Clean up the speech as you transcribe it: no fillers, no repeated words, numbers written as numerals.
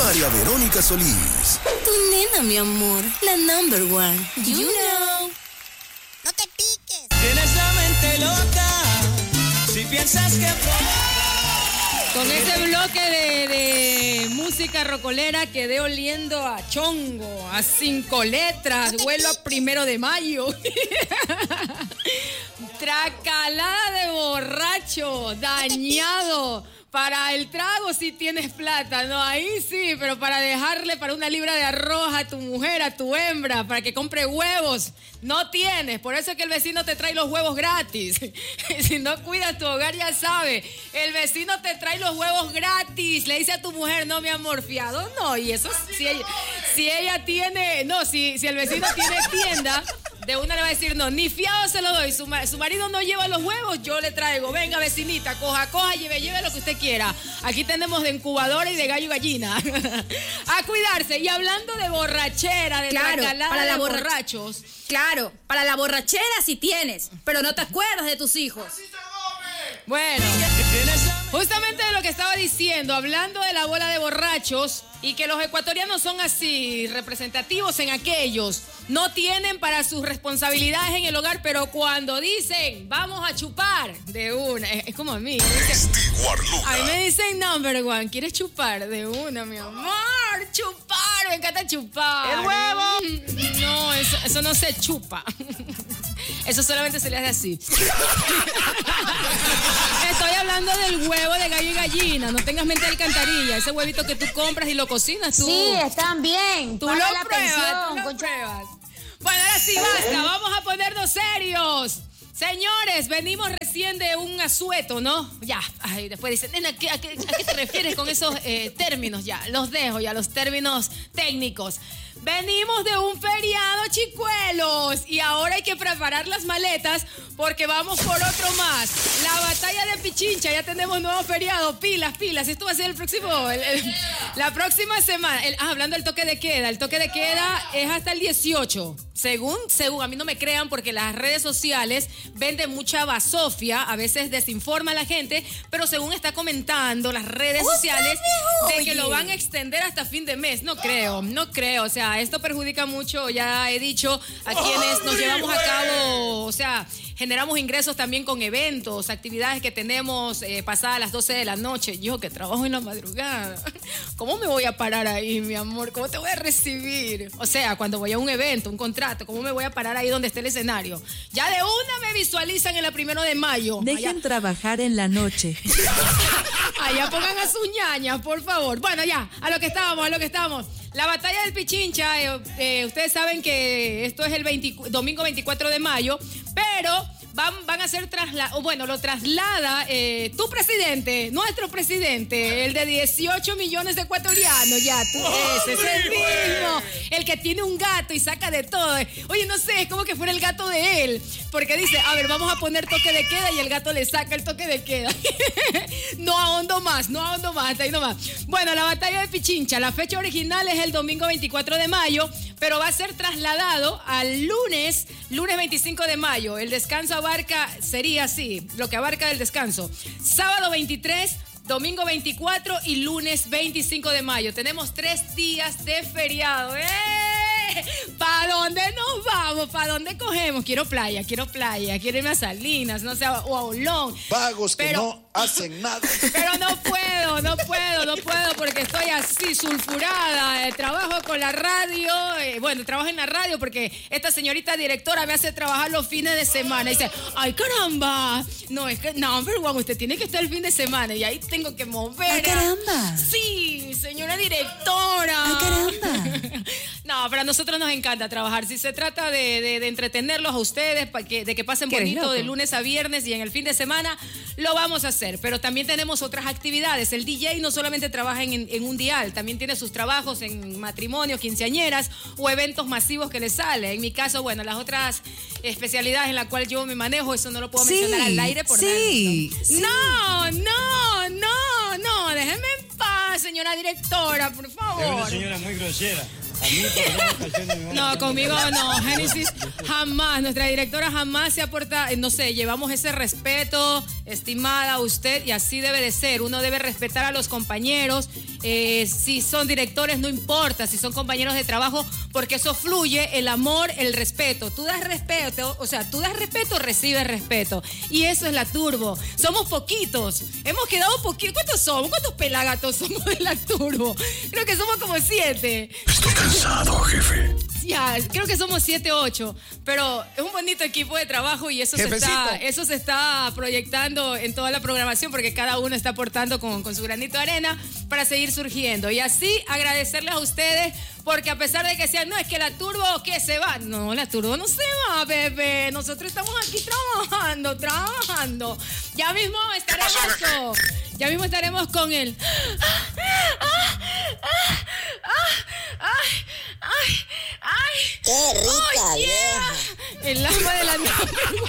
María Verónica Solís. Tu nena, mi amor, la number one. You know. No te piques. Tienes la mente loca, si piensas que... Con este bloque de música rocolera quedé oliendo a chongo, a 5 letras, vuelo a 1 de mayo. Tracalada de borracho, dañado. Para el trago sí tienes plata, no, ahí sí, pero para dejarle para una libra de arroz a tu mujer, a tu hembra, para que compre huevos, no tienes. Por eso es que el vecino te trae los huevos gratis. Si no cuidas tu hogar, ya sabes, el vecino te trae los huevos gratis. Le dice a tu mujer, no, mi amor, fiado, no. Y eso, si ella tiene, no, si el vecino tiene tienda, de una le va a decir, no, ni fiado se lo doy. Su marido no lleva los huevos, yo le traigo. Venga, vecinita, coja, lleve lo que usted quiera. Aquí tenemos de incubadora y de gallo y gallina. A cuidarse. Y hablando de borrachera, de tracalada de borrachos. Claro, para la borrachera sí tienes, pero no te acuerdas de tus hijos. Bueno, justamente de lo que estaba diciendo, hablando de la bola de borrachos y que los ecuatorianos son así, representativos en aquellos, no tienen para sus responsabilidades en el hogar, pero cuando dicen, vamos a chupar, de una, es como a mí. A mí me dicen, number one, ¿quieres chupar? De una, mi amor, chupar, me encanta chupar. ¡El huevo! No, eso no se chupa. Eso solamente se le hace así. Estoy hablando del huevo de gallo y gallina. No tengas mente de alcantarilla. Ese huevito que tú compras y lo cocinas tú. Sí, están bien. Tú lo pruebas. Bueno, ahora sí, basta. Vamos a ponernos serios. Señores, venimos recién de un asueto, ¿no? Ya, ay, después dicen, nena, ¿a qué te refieres con esos términos? Ya, los dejo, ya, los términos técnicos. Venimos de un feriado, chicuelos, y ahora hay que preparar las maletas porque vamos por otro más. La batalla de Pichincha, ya tenemos nuevo feriado, pilas. Esto va a ser el próximo, la próxima semana. Hablando del toque de queda, el toque de queda es hasta el 18. Según, a mí no me crean porque las redes sociales venden mucha basofia, a veces desinforma a la gente, pero según está comentando las redes sociales de que lo van a extender hasta fin de mes. No creo, o sea, esto perjudica mucho, ya he dicho, a quienes nos llevamos a cabo, o sea, generamos ingresos también con eventos, actividades que tenemos pasadas las 12 de la noche. Yo que trabajo en la madrugada, ¿cómo me voy a parar ahí, mi amor? ¿Cómo te voy a recibir? O sea, cuando voy a un evento, un contrato, ¿cómo me voy a parar ahí donde esté el escenario? Ya de una me visualizan en la 1 de mayo. Dejen trabajar en la noche. Allá pongan a sus ñañas, por favor. Bueno, ya, a lo que estábamos. La batalla del Pichincha, ustedes saben que esto es el domingo 24 de mayo, pero van a hacer lo traslada tu presidente, nuestro presidente, el de 18 millones de ecuatorianos, ya, tú ese es el mismo, el que tiene un gato y saca de todo. Oye, no sé, es como que fuera el gato de él, porque dice, a ver, vamos a poner toque de queda y el gato le saca el toque de queda. No ahondo más, hasta ahí nomás. Bueno, la batalla de Pichincha, la fecha original es el domingo 24 de mayo, pero va a ser trasladado al lunes 25 de mayo. El descanso sería así, lo que abarca el descanso. Sábado 23, domingo 24 y lunes 25 de mayo. Tenemos 3 días de feriado. ¿Para dónde nos vamos? ¿Para dónde cogemos? Quiero playa, quiero irme a Salinas, no sé, o a Olón. Vagos que no hacen nada. Pero no puedo porque estoy así sulfurada. Trabajo con la radio, trabajo en la radio porque esta señorita directora me hace trabajar los fines de semana. Y dice, ay caramba, no, es que number one, usted tiene que estar el fin de semana y ahí tengo que mover. ¡Ay caramba! Sí, señora directora. ¡Ay caramba! No, pero a nosotros nos encanta trabajar. Si se trata de entretenerlos a ustedes, de que pasen bonito de lunes a viernes y en el fin de semana, lo vamos a hacer. Pero también tenemos otras actividades. El DJ no solamente trabaja en un dial, también tiene sus trabajos en matrimonios, quinceañeras o eventos masivos que le sale. En mi caso, bueno, las otras especialidades en las cuales yo me manejo, eso no lo puedo mencionar al aire por nada. No, déjeme en paz, señora directora, por favor. Es una señora muy grosera. No, conmigo no, Génesis jamás, nuestra directora jamás se aporta, no sé, llevamos ese respeto, estimada usted, y así debe de ser, uno debe respetar a los compañeros, si son directores no importa, si son compañeros de trabajo, porque eso fluye, el amor, el respeto, tú das respeto, recibes respeto, y eso es la Turbo, somos poquitos, hemos quedado poquitos, ¿cuántos somos? ¿Cuántos pelagatos somos de la Turbo? Creo que somos como 7. Estoy cansado, jefe. Ya, creo que somos 7, 8, pero es un bonito equipo de trabajo y eso se está proyectando en toda la programación porque cada uno está aportando con su granito de arena para seguir surgiendo. Y así agradecerles a ustedes porque a pesar de que sean, no, es que la Turbo que se va. No, la Turbo no se va, bebé. Nosotros estamos aquí trabajando. Ya mismo estaremos con el... ¡Qué rica, oh, yeah. vieja! El alma de la